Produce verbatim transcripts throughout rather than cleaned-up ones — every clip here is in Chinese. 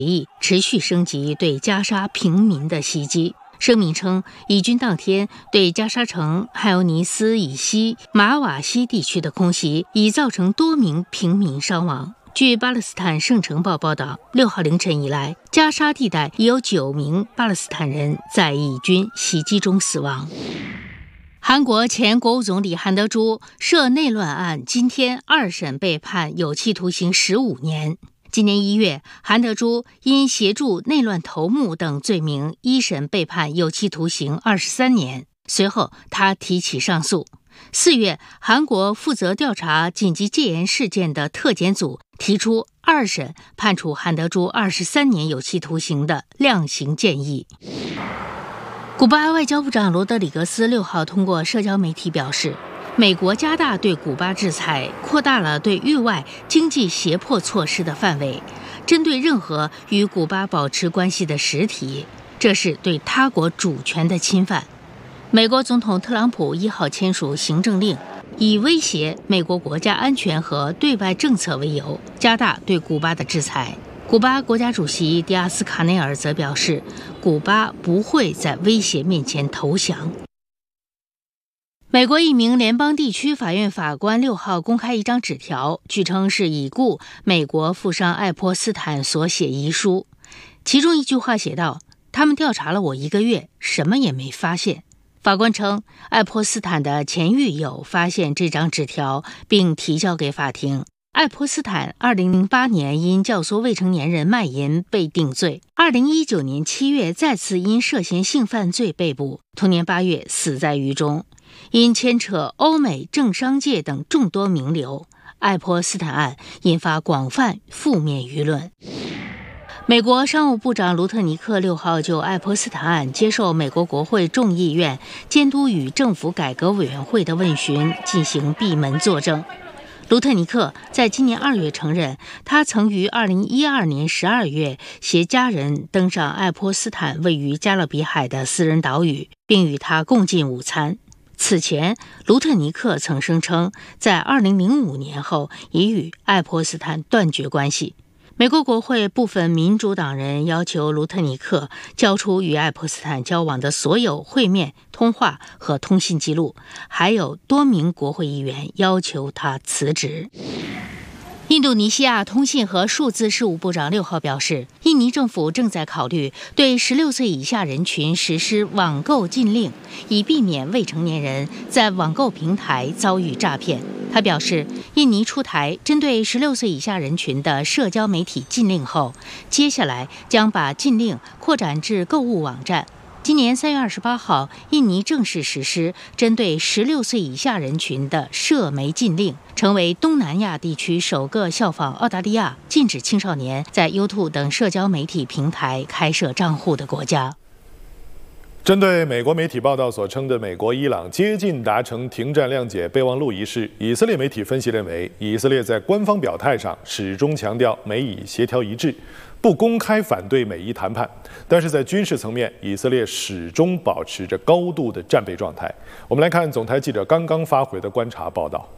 议持续升级对加沙平民的袭击。声明称，以军当天对加沙城汉尤尼斯以西马瓦西地区的空袭，已造成多名平民伤亡。据巴勒斯坦圣城报报道，六号凌晨以来，加沙地带已有九名巴勒斯坦人在以军袭击中死亡。韩国前国务总理韩德洙涉内乱案今天二审被判有期徒刑十五年。今年一月，韩德洙因协助内乱头目等罪名，一审被判有期徒刑二十三年。随后，他提起上诉。四月，韩国负责调查紧急戒严事件的特检组提出二审判处韩德洙二十三年有期徒刑的量刑建议。古巴外交部长罗德里格斯六号通过社交媒体表示，美国加大对古巴制裁，扩大了对域外经济胁迫措施的范围，针对任何与古巴保持关系的实体，这是对他国主权的侵犯。美国总统特朗普一号签署行政令，以威胁美国国家安全和对外政策为由，加大对古巴的制裁。古巴国家主席迪亚斯卡内尔则表示，古巴不会在威胁面前投降。美国一名联邦地区法院法官六号公开一张纸条，据称是已故美国富商爱泼斯坦所写遗书。其中一句话写道：“他们调查了我一个月，什么也没发现。”法官称，爱泼斯坦的前狱友发现这张纸条，并提交给法庭。爱泼斯坦二零零八年因教唆未成年人卖淫被定罪，二零一九年七月再次因涉嫌性犯罪被捕，同年八月死在狱中。因牵扯欧美政商界等众多名流，爱泼斯坦案引发广泛负面舆论。美国商务部长卢特尼克六号就爱泼斯坦案接受美国国会众议院监督与政府改革委员会的问询，进行闭门作证。卢特尼克在今年二月承认，他曾于二零一二年十二月携家人登上爱泼斯坦位于加勒比海的私人岛屿，并与他共进午餐。此前，卢特尼克曾声称，在二零零五年后已与爱泼斯坦断绝关系。美国国会部分民主党人要求卢特尼克交出与爱泼斯坦交往的所有会面、通话和通信记录，还有多名国会议员要求他辞职。印度尼西亚通信和数字事务部长六号表示，印尼政府正在考虑对十六岁以下人群实施网购禁令，以避免未成年人在网购平台遭遇诈骗。他表示，印尼出台针对十六岁以下人群的社交媒体禁令后，接下来将把禁令扩展至购物网站。今年三月二十八号，印尼正式实施针对十六岁以下人群的社媒禁令，成为东南亚地区首个效仿澳大利亚禁止青少年在 YouTube 等社交媒体平台开设账户的国家。 针对美国媒体报道所称的美国伊朗接近达成停战谅解备忘录一事，以色列媒体分析认为，以色列在官方表态上始终强调美以协调一致，不公开反对美伊谈判，但是在军事层面，以色列始终保持着高度的战备状态。我们来看总台记者刚刚发回的观察报道。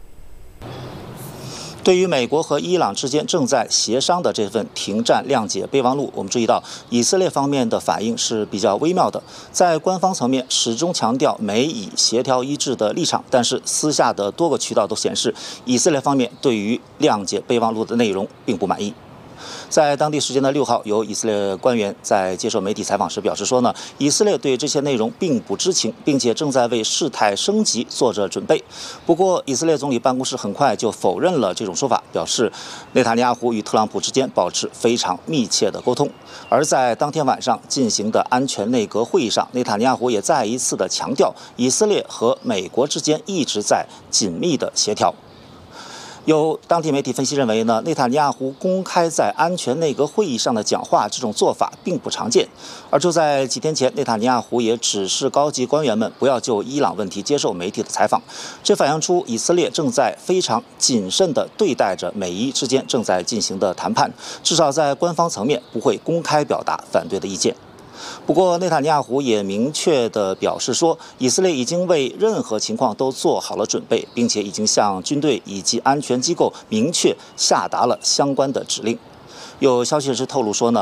对于美国和伊朗之间正在协商的这份停战谅解备忘录，我们注意到以色列方面的反应是比较微妙的，在官方层面始终强调美以协调一致的立场，但是私下的多个渠道都显示，以色列方面对于谅解备忘录的内容并不满意。在当地时间的六号，有以色列官员在接受媒体采访时表示说呢，以色列对这些内容并不知情，并且正在为事态升级做着准备。不过，以色列总理办公室很快就否认了这种说法，表示内塔尼亚胡与特朗普之间保持非常密切的沟通。而在当天晚上进行的安全内阁会议上，内塔尼亚胡也再一次的强调，以色列和美国之间一直在紧密的协调。有当地媒体分析认为呢，内塔尼亚胡公开在安全内阁会议上的讲话，这种做法并不常见。而就在几天前，内塔尼亚胡也指示高级官员们不要就伊朗问题接受媒体的采访，这反映出以色列正在非常谨慎地对待着美伊之间正在进行的谈判，至少在官方层面不会公开表达反对的意见。不过，内塔尼亚胡也明确地表示说，以色列已经为任何情况都做好了准备，并且已经向军队以及安全机构明确下达了相关的指令。 有消息人士透露说呢，